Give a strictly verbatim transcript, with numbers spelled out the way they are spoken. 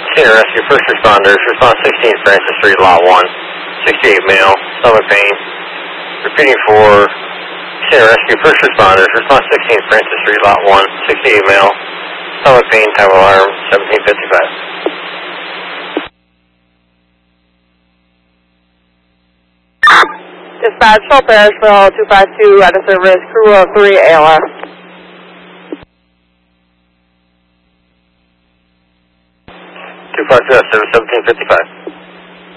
Center Rescue First Responders, response sixteen Francis Street, Lot one, sixty-eight male, stomach pain. Repeating for Center Rescue First Responders, response sixteen Francis Street, Lot one, sixty-eight male, stomach pain, time alarm, seventeen fifty-five. Dispatch, Shell Parishville, two five two, out of service, crew of three, A L S. two five two, seventeen fifty-five.